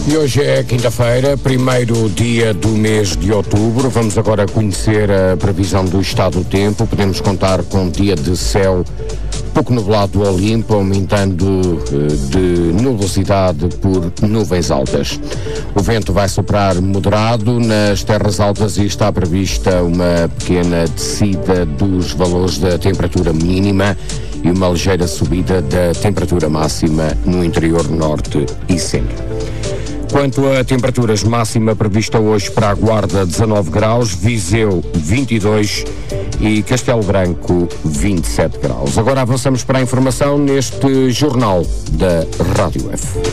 E hoje é quinta-feira, primeiro dia do mês de outubro. Vamos agora conhecer a previsão do estado do tempo. Podemos contar com um dia de céu pouco nublado do Olimpo, aumentando de nubosidade por nuvens altas. O vento vai soprar moderado nas terras altas e está prevista uma pequena descida dos valores da temperatura mínima e uma ligeira subida da temperatura máxima no interior norte e centro. Quanto a temperaturas, máxima prevista hoje para a Guarda 19 graus, Viseu 22 e Castelo Branco 27 graus. Agora avançamos para a informação neste Jornal da Rádio F.